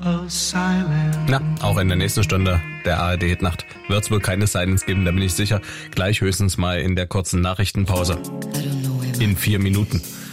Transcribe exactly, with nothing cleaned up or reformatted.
Na, auch in der nächsten Stunde der A R D-Hitnacht wird es wohl keine Silence geben, da bin ich sicher. Gleich höchstens mal in der kurzen Nachrichtenpause. In vier Minuten.